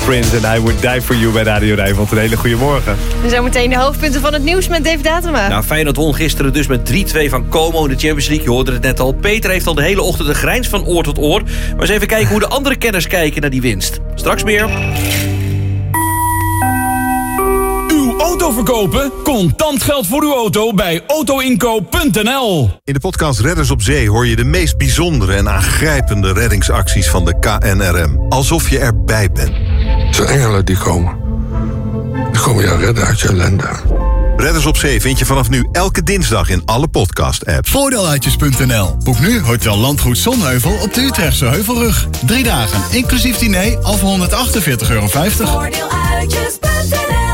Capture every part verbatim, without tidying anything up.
Prince en I Would Die For You bij Radio Rijnmond. Een hele goede morgen. En zometeen de hoofdpunten van het nieuws met Dave Datema. Nou, Feyenoord won gisteren dus met drie twee van Como in de Champions League. Je hoorde het net al. Peter heeft al de hele ochtend een grijns van oor tot oor. Maar eens even kijken hoe de andere kenners kijken naar die winst. Straks meer. Auto verkopen? Contant geld voor uw auto bij auto inkoop punt n l. In de podcast Redders op Zee hoor je de meest bijzondere en aangrijpende reddingsacties van de K N R M. Alsof je erbij bent. Het zijn engelen die komen. Die komen jou redden uit je ellende. Redders op Zee vind je vanaf nu elke dinsdag in alle podcast-apps. Voordeeluitjes punt n l. Boek nu Hotel Landgoed Zonheuvel op de Utrechtse Heuvelrug. Drie dagen, inclusief diner, al voor honderdachtenveertig euro vijftig. Voordeeluitjes punt n l.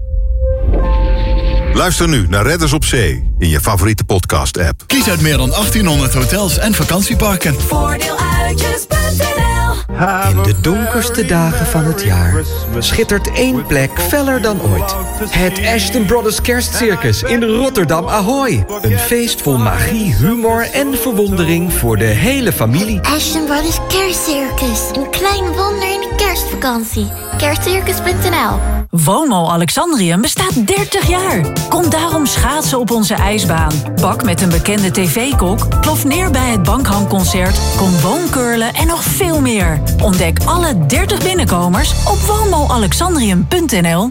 Luister nu naar Redders op Zee in je favoriete podcast-app. Kies uit meer dan achttienhonderd hotels en vakantieparken. Voordeeluitjes punt n l. In de donkerste dagen van het jaar schittert één plek feller dan ooit. Het Ashton Brothers Kerstcircus in Rotterdam Ahoy. Een feest vol magie, humor en verwondering voor de hele familie. Ashton Brothers Kerstcircus. Een klein wonder in de kerstvakantie. kerstcircus punt n l. Woonmol Alexandrium bestaat dertig jaar. Kom daarom schaatsen op onze ijsbaan. Bak met een bekende tv-kok. Plof neer bij het Bankhandconcert. Kom woonkurlen en nog veel meer. Ontdek alle dertig binnenkomers op woonmol alexandrium punt n l.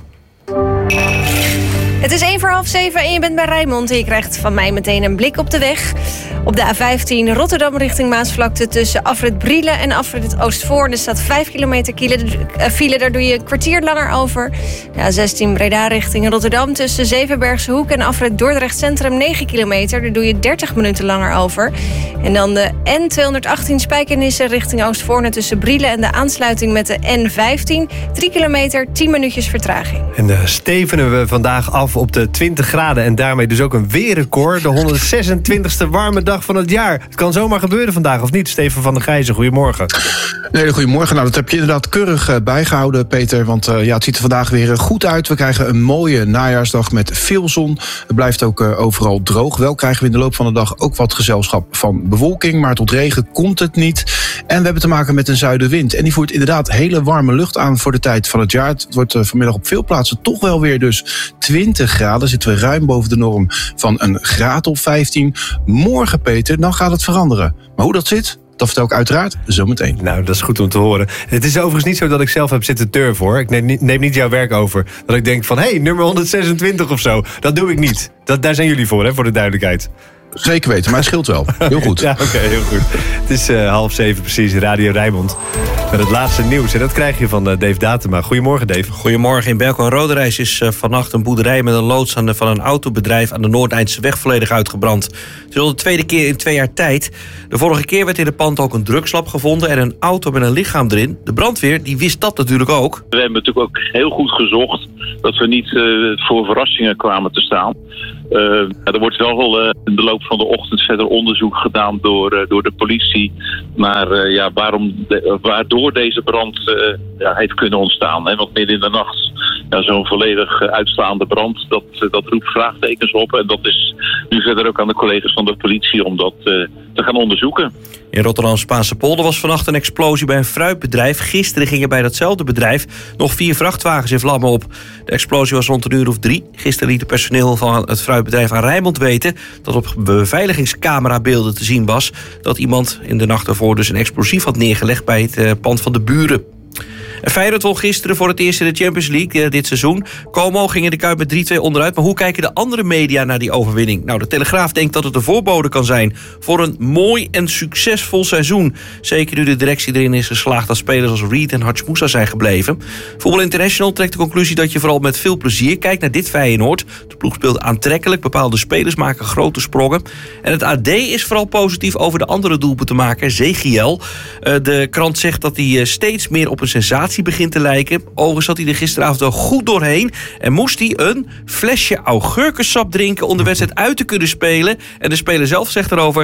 Het is één voor half zeven en je bent bij Rijnmond. En je krijgt van mij meteen een blik op de weg. Op de A vijftien Rotterdam richting Maasvlakte tussen Afrit Brielen en Afrit Oostvoorn. Er staat vijf kilometer file, daar doe je een kwartier langer over. De A zestien Breda richting Rotterdam tussen Zevenbergse Hoek en Afrit Dordrecht Centrum negen kilometer. Daar doe je dertig minuten langer over. En dan de N tweehonderdachttien Spijkenisse richting Oostvoorn tussen Brielen en de aansluiting met de N vijftien. drie kilometer, tien minuutjes vertraging. En uh, stevenen we vandaag af op de twintig graden en daarmee dus ook een weerrecord. De honderdzesentwintigste warme dag van het jaar. Het kan zomaar gebeuren vandaag, of niet? Steven van der Gijzen, goedemorgen. Een hele goedemorgen. Nou, dat heb je inderdaad keurig uh, bijgehouden, Peter. Want uh, ja, het ziet er vandaag weer uh, goed uit. We krijgen een mooie najaarsdag met veel zon. Het blijft ook uh, overal droog. Wel krijgen we in de loop van de dag ook wat gezelschap van bewolking. Maar tot regen komt het niet. En we hebben te maken met een zuidenwind. En die voert inderdaad hele warme lucht aan voor de tijd van het jaar. Het wordt uh, vanmiddag op veel plaatsen toch wel weer dus twintig graden. Zitten we ruim boven de norm van een graad of vijftien. Morgen, Peter, dan gaat het veranderen. Maar hoe dat zit, dat vertel ik uiteraard zometeen. Nou, dat is goed om te horen. Het is overigens niet zo dat ik zelf heb zitten turven, hoor. Ik neem niet, neem niet jouw werk over. Dat ik denk van, hé, hey, nummer honderdzesentwintig of zo. Dat doe ik niet. Dat, daar zijn jullie voor, hè, voor de duidelijkheid. Zeker weten, maar het scheelt wel. Heel goed. Ja, oké, okay, heel goed. Het is uh, half zeven precies, Radio Rijnmond. Met het laatste nieuws. En dat krijg je van uh, Dave Datema. Goedemorgen, Dave. Goedemorgen. In Berkel en Roderijs is uh, vannacht een boerderij met een loods aan de, van een autobedrijf aan de Noordeindse weg volledig uitgebrand. Het is al de tweede keer in twee jaar tijd. De vorige keer werd in het pand ook een drugslab gevonden en een auto met een lichaam erin. De brandweer die wist dat natuurlijk ook. We hebben natuurlijk ook heel goed gezocht dat we niet uh, voor verrassingen kwamen te staan. Uh, er wordt wel uh, in de loop van de ochtend verder onderzoek gedaan door, uh, door de politie. Maar uh, ja, waarom de, waardoor deze brand uh, ja, heeft kunnen ontstaan. Hè? Want midden in de nacht ja, zo'n volledig uh, uitslaande brand, dat, uh, dat roept vraagtekens op. En dat is nu verder ook aan de collega's van de politie om dat uh, te gaan onderzoeken. In Rotterdam-Spaanse polder was vannacht een explosie bij een fruitbedrijf. Gisteren gingen bij datzelfde bedrijf nog vier vrachtwagens in vlammen op. De explosie was rond een uur of drie. Gisteren liet het personeel van het fruitbedrijf aan Rijnmond weten dat op beveiligingscamerabeelden te zien was dat iemand in de nacht ervoor dus een explosief had neergelegd bij het pand van de buren. En Feyenoord won gisteren voor het eerst in de Champions League uh, dit seizoen. Como ging in de Kuip met drie twee onderuit. Maar hoe kijken de andere media naar die overwinning? Nou, de Telegraaf denkt dat het een voorbode kan zijn voor een mooi en succesvol seizoen. Zeker nu de directie erin is geslaagd dat spelers als Reed en Hachmoussa zijn gebleven. Voetbal International trekt de conclusie dat je vooral met veel plezier kijkt naar dit Feyenoord. De ploeg speelt aantrekkelijk, bepaalde spelers maken grote sprongen. En het A D is vooral positief over de andere doelpuntenmaker, Zegiel. Uh, de krant zegt dat hij uh, steeds meer op een sensatie begint te lijken. Overigens zat hij er gisteravond wel goed doorheen en moest hij een flesje augurkensap drinken om de wedstrijd uit te kunnen spelen. En de speler zelf zegt erover: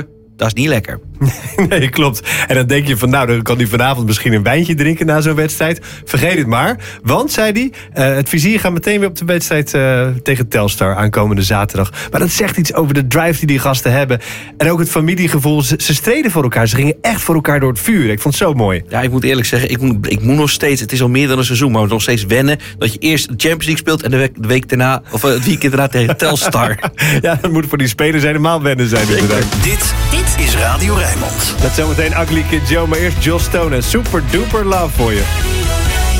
Dat is niet lekker. Nee, klopt. En dan denk je van, nou, dan kan hij vanavond misschien een wijntje drinken na zo'n wedstrijd. Vergeet het maar. Want, zei hij, uh, het vizier gaat meteen weer op de wedstrijd uh, tegen Telstar aankomende zaterdag. Maar dat zegt iets over de drive die die gasten hebben. En ook het familiegevoel. Ze, ze streden voor elkaar. Ze gingen echt voor elkaar door het vuur. Ik vond het zo mooi. Ja, ik moet eerlijk zeggen, ik moet, ik moet nog steeds, het is al meer dan een seizoen, maar nog steeds wennen dat je eerst de Champions League speelt en de week, de week daarna, of het weekend daarna tegen Telstar. Ja, dat moet voor die spelers helemaal wennen zijn. Inderdaad. Dit, dit is Radio Rijnmond. Met zometeen Ugly Kid Joe, maar eerst Joss Stone en Super Duper Love voor je.